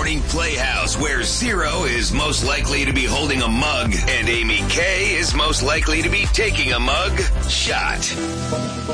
Morning Playhouse, where Zero is most likely to be holding a mug and Amy K is most likely to be taking a mug shot.